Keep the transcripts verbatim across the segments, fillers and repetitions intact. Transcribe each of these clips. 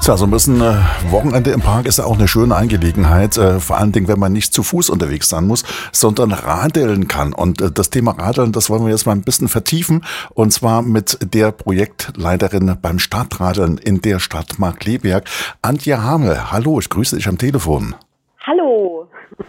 Tja, so ein bisschen äh, Wochenende im Park ist ja auch eine schöne Angelegenheit, äh, vor allen Dingen, wenn man nicht zu Fuß unterwegs sein muss, sondern radeln kann. Und äh, das Thema Radeln, das wollen wir jetzt mal ein bisschen vertiefen, und zwar mit der Projektleiterin beim Stadtradeln in der Stadt Markkleeberg, Antje Hamel. Hallo, ich grüße dich am Telefon. Hallo.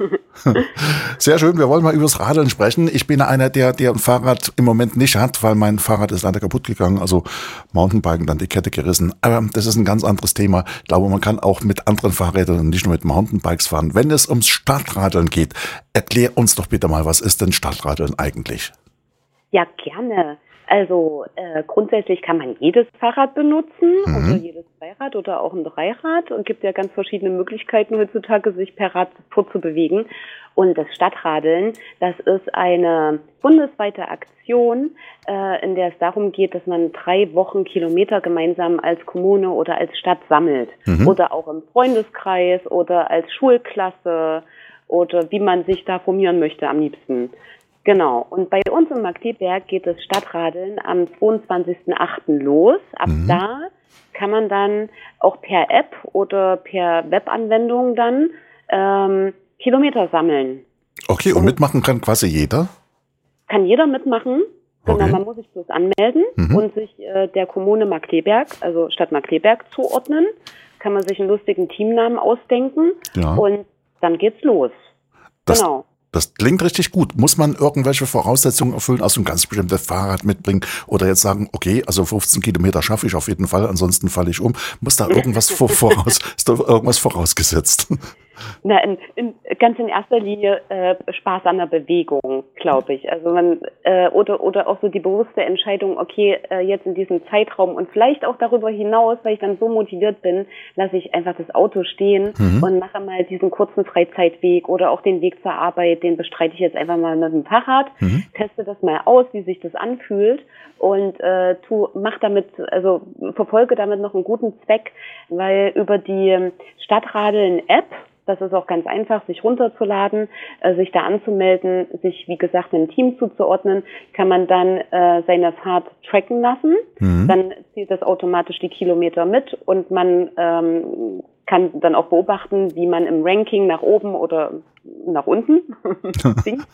Sehr schön, wir wollen mal über das Radeln sprechen. Ich bin einer, der, der ein Fahrrad im Moment nicht hat, weil mein Fahrrad ist leider kaputt gegangen, also Mountainbiken, dann die Kette gerissen. Aber das ist ein ganz anderes Thema. Ich glaube, man kann auch mit anderen Fahrrädern und nicht nur mit Mountainbikes fahren. Wenn es ums Stadtradeln geht, erklär uns doch bitte mal, was ist denn Stadtradeln eigentlich? Ja, gerne. Also äh, grundsätzlich kann man jedes Fahrrad benutzen, mhm. oder jedes Zweirad oder auch ein Dreirad, und gibt ja ganz verschiedene Möglichkeiten heutzutage, sich per Rad fortzubewegen. Und das Stadtradeln, das ist eine bundesweite Aktion, äh, in der es darum geht, dass man drei Wochen Kilometer gemeinsam als Kommune oder als Stadt sammelt. Mhm. Oder auch im Freundeskreis oder als Schulklasse oder wie man sich da formieren möchte am liebsten. Genau. Und bei uns in Markkleeberg geht das Stadtradeln am zweiundzwanzigsten achten los. Ab mhm. da kann man dann auch per App oder per Webanwendung dann ähm, Kilometer sammeln. Okay, und, und mitmachen kann quasi jeder? Kann jeder mitmachen. Genau, okay. Man muss sich bloß anmelden mhm. und sich äh, der Kommune Markkleeberg, also Stadt Markkleeberg, zuordnen. Kann man sich einen lustigen Teamnamen ausdenken, ja. Und dann geht's los. Das genau. Das klingt richtig gut. Muss man irgendwelche Voraussetzungen erfüllen, also ein ganz bestimmtes Fahrrad mitbringen oder jetzt sagen, okay, also fünfzehn Kilometer schaffe ich auf jeden Fall, ansonsten falle ich um. Muss da irgendwas vor, voraus, ist da irgendwas vorausgesetzt? Na, in, in, ganz in erster Linie äh, Spaß an der Bewegung, glaube ich. Also man äh, oder oder auch so die bewusste Entscheidung, okay, äh, jetzt in diesem Zeitraum und vielleicht auch darüber hinaus, weil ich dann so motiviert bin, lasse ich einfach das Auto stehen mhm. und mache mal diesen kurzen Freizeitweg oder auch den Weg zur Arbeit, den bestreite ich jetzt einfach mal mit dem Fahrrad, mhm. teste das mal aus, wie sich das anfühlt und äh, tu, mach damit, also verfolge damit noch einen guten Zweck, weil über die Stadtradeln-App, das ist auch ganz einfach, sich runterzuladen, äh, sich da anzumelden, sich, wie gesagt, einem Team zuzuordnen, kann man dann äh, seine Fahrt tracken lassen. Mhm. Dann zählt das automatisch die Kilometer mit und man ähm, kann dann auch beobachten, wie man im Ranking nach oben oder nach unten sinkt,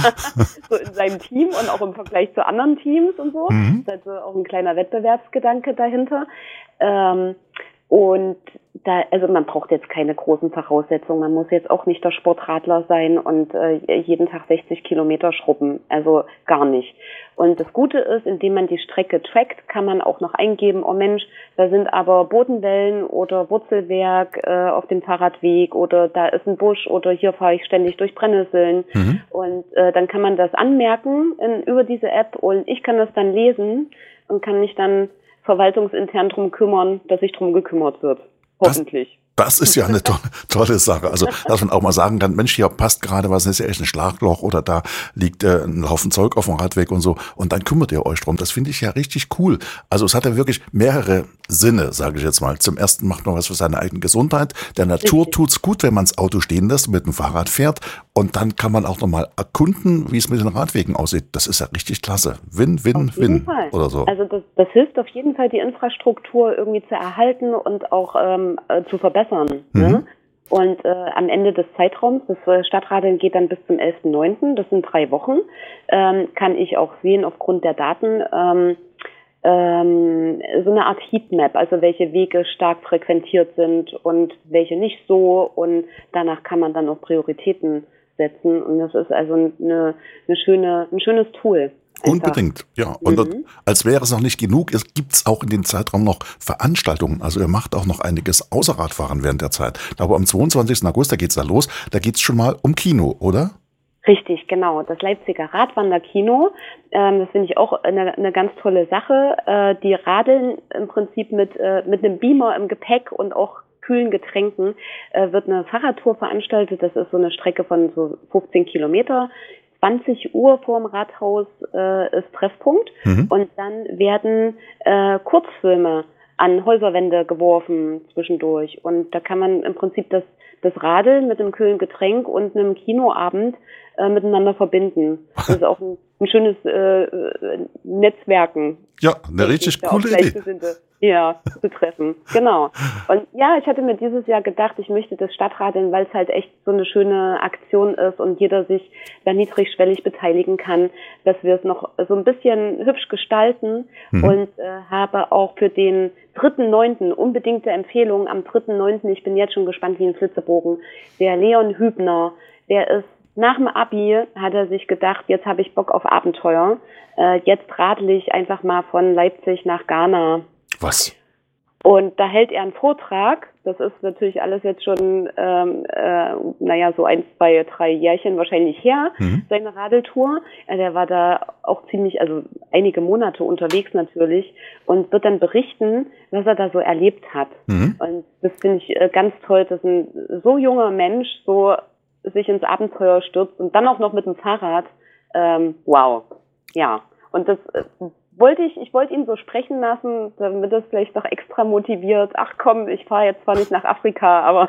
so in seinem Team und auch im Vergleich zu anderen Teams und so. Mhm. Das ist also auch ein kleiner Wettbewerbsgedanke dahinter. Ähm, Und da, also man braucht jetzt keine großen Voraussetzungen. Man muss jetzt auch nicht der Sportradler sein und äh, jeden Tag sechzig Kilometer schrubben. Also gar nicht. Und das Gute ist, indem man die Strecke trackt, kann man auch noch eingeben, oh Mensch, da sind aber Bodenwellen oder Wurzelwerk äh, auf dem Fahrradweg oder da ist ein Busch oder hier fahre ich ständig durch Brennnesseln. Mhm. Und äh, dann kann man das anmerken in, über diese App und ich kann das dann lesen und kann mich dann verwaltungsintern drum kümmern, dass sich drum gekümmert wird. Hoffentlich. Das, das ist ja eine tolle, tolle Sache. Also, dass man auch mal sagen kann, Mensch, hier passt gerade was, ist ja echt ein Schlagloch oder da liegt äh, ein Haufen Zeug auf dem Radweg und so. Und dann kümmert ihr euch drum. Das finde ich ja richtig cool. Also, es hat ja wirklich mehrere Sinne, sage ich jetzt mal. Zum ersten macht man was für seine eigene Gesundheit. Der Natur richtig. Tut's gut, wenn man das Auto stehen lässt und mit dem Fahrrad fährt. Und dann kann man auch nochmal erkunden, wie es mit den Radwegen aussieht. Das ist ja richtig klasse. Win, win, auf jeden win. Fall. Oder so. Also, das, das hilft auf jeden Fall, die Infrastruktur irgendwie zu erhalten und auch ähm, äh, zu verbessern. Mhm. Ne? Und äh, am Ende des Zeitraums, das Stadtradeln geht dann bis zum elften neunten, das sind drei Wochen, ähm, kann ich auch sehen aufgrund der Daten ähm, ähm, so eine Art Heatmap, also welche Wege stark frequentiert sind und welche nicht so, und danach kann man dann auch Prioritäten setzen, und das ist also eine, eine schöne, ein schönes Tool. Einfach. Unbedingt, ja. Und mhm. als wäre es noch nicht genug, es gibt auch in dem Zeitraum noch Veranstaltungen. Also ihr macht auch noch einiges außer Radfahren während der Zeit. Aber am zweiundzwanzigsten August, da geht's da los, da geht's schon mal um Kino, oder? Richtig, genau. Das Leipziger Radwanderkino, ähm, das finde ich auch eine, eine ganz tolle Sache. Äh, die radeln im Prinzip mit, äh, mit einem Beamer im Gepäck und auch kühlen Getränken, äh, wird eine Fahrradtour veranstaltet. Das ist so eine Strecke von so fünfzehn Kilometer. zwanzig Uhr vorm Rathaus äh, ist Treffpunkt, mhm. und dann werden äh, Kurzfilme an Häuserwände geworfen zwischendurch, und da kann man im Prinzip das, das Radeln mit einem kühlen Getränk und einem Kinoabend äh, miteinander verbinden. Das ist auch ein ein schönes äh, Netzwerken. Ja, eine richtig coole Idee. Ja, zu treffen. Genau. Und ja, ich hatte mir dieses Jahr gedacht, ich möchte das Stadtradeln, weil es halt echt so eine schöne Aktion ist und jeder sich da niedrigschwellig beteiligen kann, dass wir es noch so ein bisschen hübsch gestalten mhm. und äh, habe auch für den dritten neunten unbedingte Empfehlung am dritten neunten ich bin jetzt schon gespannt wie ein Flitzebogen, der Leon Hübner, der ist nach dem Abi, hat er sich gedacht, jetzt habe ich Bock auf Abenteuer, äh, jetzt radel ich einfach mal von Leipzig nach Ghana. Was? Und da hält er einen Vortrag, das ist natürlich alles jetzt schon, ähm, äh, naja, so ein, zwei, drei Jährchen wahrscheinlich her, mhm. seine Radeltour. Äh, der war da auch ziemlich, also einige Monate unterwegs natürlich und wird dann berichten, was er da so erlebt hat. Mhm. Und das finde ich äh, ganz toll, dass ein so junger Mensch so sich ins Abenteuer stürzt und dann auch noch mit dem Fahrrad. Ähm, wow, ja. Und das äh, wollte ich, ich wollte ihn so sprechen lassen, damit das vielleicht noch extra motiviert. Ach komm, ich fahre jetzt zwar nicht nach Afrika, aber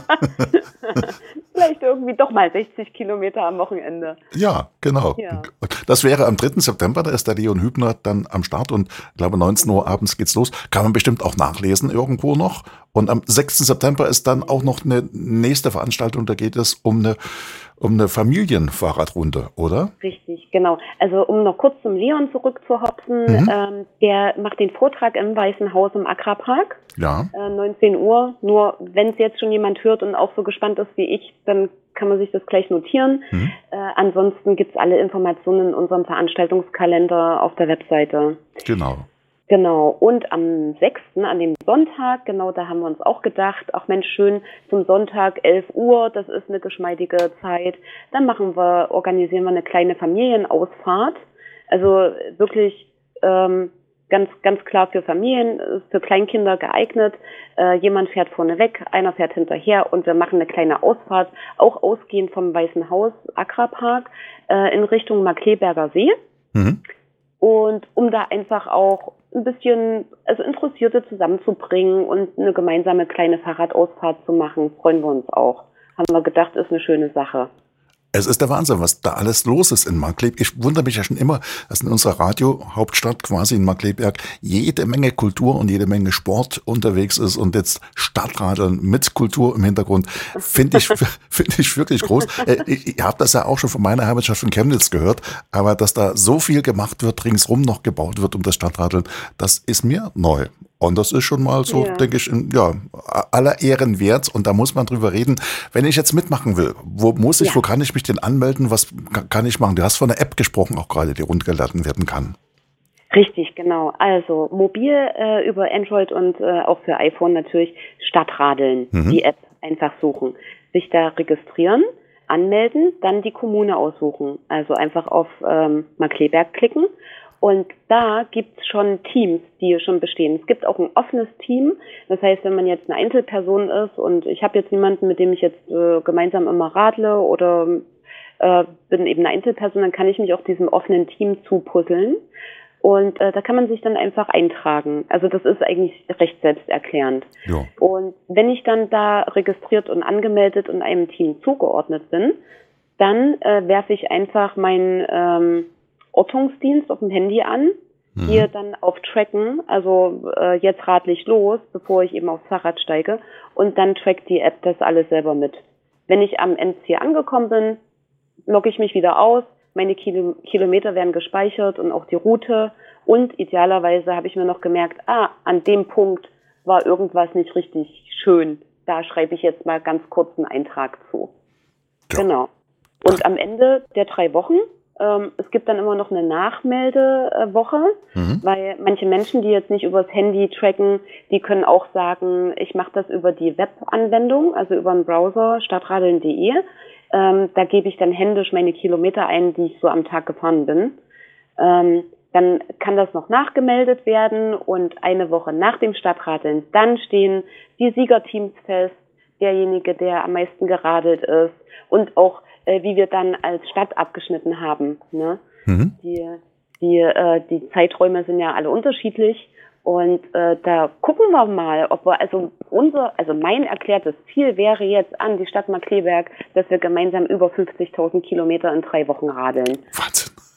vielleicht irgendwie doch mal sechzig Kilometer am Wochenende. Ja, genau. Ja. Das wäre am dritten September, da ist der Leon Hübner dann am Start und ich glaube neunzehn Uhr abends geht's los. Kann man bestimmt auch nachlesen irgendwo noch. Und am sechsten September ist dann auch noch eine nächste Veranstaltung, da geht es um eine Um eine Familienfahrradrunde, oder? Richtig, genau. Also um noch kurz zum Leon zurückzuhopsen, mhm. ähm, der macht den Vortrag im Weißen Haus im Agrarpark. Ja. Äh, neunzehn Uhr. Nur wenn es jetzt schon jemand hört und auch so gespannt ist wie ich, dann kann man sich das gleich notieren. Mhm. Äh, ansonsten gibt's alle Informationen in unserem Veranstaltungskalender auf der Webseite. Genau. Genau, und am sechsten an dem Sonntag, genau, da haben wir uns auch gedacht, ach Mensch, schön, zum Sonntag elf Uhr, das ist eine geschmeidige Zeit, dann machen wir, organisieren wir eine kleine Familienausfahrt, also wirklich ähm, ganz ganz klar für Familien, für Kleinkinder geeignet, äh, jemand fährt vorne weg, einer fährt hinterher und wir machen eine kleine Ausfahrt, auch ausgehend vom Weißen Haus, Agrarpark, äh, in Richtung Markkleeberger See. Mhm. Und um da einfach auch ein bisschen, also Interessierte zusammenzubringen und eine gemeinsame kleine Fahrradausfahrt zu machen, freuen wir uns auch. Haben wir gedacht, ist eine schöne Sache. Es ist der Wahnsinn, was da alles los ist in Markkleeberg. Ich wundere mich ja schon immer, dass in unserer Radiohauptstadt quasi in Markkleeberg jede Menge Kultur und jede Menge Sport unterwegs ist und jetzt Stadtradeln mit Kultur im Hintergrund finde ich finde ich wirklich groß. Ich, ich habe das ja auch schon von meiner Heimatstadt von Chemnitz gehört, aber dass da so viel gemacht wird, ringsrum noch gebaut wird um das Stadtradeln, das ist mir neu. Und das ist schon mal so, ja. denke ich, ja, aller Ehren wert. Und da muss man drüber reden. Wenn ich jetzt mitmachen will, wo muss ich, ja. wo kann ich mich denn anmelden? Was kann ich machen? Du hast von einer App gesprochen, auch gerade, die runtergeladen werden kann. Richtig, genau. Also mobil äh, über Android und äh, auch für iPhone natürlich Stadtradeln, mhm. die App einfach suchen. Sich da registrieren, anmelden, dann die Kommune aussuchen. Also einfach auf ähm, Markkleeberg klicken. Und da gibt's schon Teams, die schon bestehen. Es gibt auch ein offenes Team. Das heißt, wenn man jetzt eine Einzelperson ist und ich habe jetzt niemanden, mit dem ich jetzt äh, gemeinsam immer radle oder äh, bin eben eine Einzelperson, dann kann ich mich auch diesem offenen Team zupuzzeln. Und äh, da kann man sich dann einfach eintragen. Also das ist eigentlich recht selbsterklärend. Ja. Und wenn ich dann da registriert und angemeldet und einem Team zugeordnet bin, dann äh, werfe ich einfach meinen ähm, Ortungsdienst auf dem Handy an, mhm. hier dann auf Tracken, also äh, jetzt radle ich los, bevor ich eben aufs Fahrrad steige und dann trackt die App das alles selber mit. Wenn ich am Endziel angekommen bin, logge ich mich wieder aus, meine Kilo- Kilometer werden gespeichert und auch die Route und idealerweise habe ich mir noch gemerkt, ah, an dem Punkt war irgendwas nicht richtig schön, da schreibe ich jetzt mal ganz kurz einen Eintrag zu. Ja. Genau. Und am Ende der drei Wochen es gibt dann immer noch eine Nachmeldewoche, mhm. weil manche Menschen, die jetzt nicht übers Handy tracken, die können auch sagen, ich mache das über die Webanwendung, also über den Browser stadtradeln punkt de. Ähm, da gebe ich dann händisch meine Kilometer ein, die ich so am Tag gefahren bin. Ähm, dann kann das noch nachgemeldet werden und eine Woche nach dem Stadtradeln, dann stehen die Siegerteams fest, derjenige, der am meisten geradelt ist und auch wie wir dann als Stadt abgeschnitten haben. Ne? Mhm. Die, die, äh, die Zeiträume sind ja alle unterschiedlich und äh, da gucken wir mal, ob wir, also unser, also mein erklärtes Ziel wäre jetzt an die Stadt Markkleeberg, dass wir gemeinsam über fünfzigtausend Kilometer in drei Wochen radeln. Wahnsinn.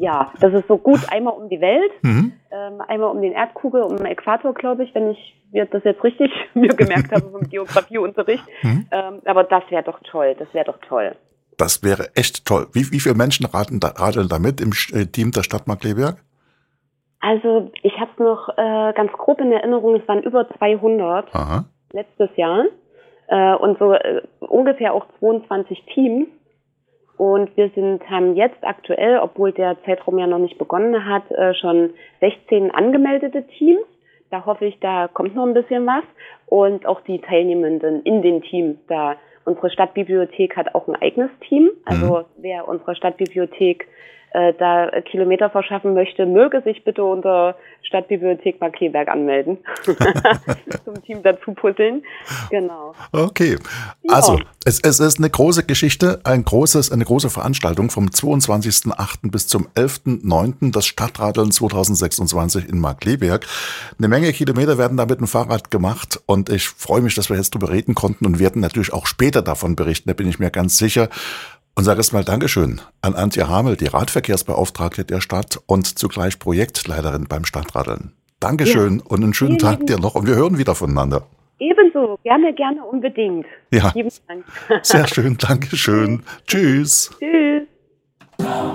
ja, das ist so gut einmal um die Welt, Mhm. ähm, einmal um den Erdkugel, um den Äquator, glaube ich, wenn ich mir das jetzt richtig mir gemerkt habe vom Geografieunterricht. Mhm. Ähm, aber das wäre doch toll, das wäre doch toll. Das wäre echt toll. Wie, wie viele Menschen raten da, radeln da mit im Sch- äh, Team der Stadt Markkleeberg? Also ich habe es noch äh, ganz grob in Erinnerung, es waren über zweihundert Aha. letztes Jahr äh, und so äh, ungefähr auch zweiundzwanzig Teams. Und wir sind, haben jetzt aktuell, obwohl der Zeitraum ja noch nicht begonnen hat, äh, schon sechzehn angemeldete Teams. Da hoffe ich, da kommt noch ein bisschen was. Und auch die Teilnehmenden in den Teams. Da unsere Stadtbibliothek hat auch ein eigenes Team. Also Mhm. wer unserer Stadtbibliothek äh, da Kilometer verschaffen möchte, möge sich bitte unter Stadtbibliothek Markkleeberg anmelden. Zum Team dazu puzzeln. Genau. Okay, Ja. also es, es ist eine große Geschichte, ein großes, eine große Veranstaltung vom zweiundzwanzigsten achten bis zum elften neunten das Stadtradeln zweitausendsechsundzwanzig in Markkleeberg. Eine Menge Kilometer werden da mit dem Fahrrad gemacht und ich freue mich, dass wir jetzt darüber reden konnten und werden natürlich auch später davon berichten, da bin ich mir ganz sicher. Und sage erstmal Dankeschön an Antje Hamel, die Radverkehrsbeauftragte der Stadt und zugleich Projektleiterin beim Stadtradeln. Dankeschön Ja. und einen schönen Vielen Tag lieben dir noch und wir hören wieder voneinander. Ebenso, gerne, gerne, unbedingt. Ja, Lieben Dank. sehr schön, Dankeschön. Tschüss. Tschüss.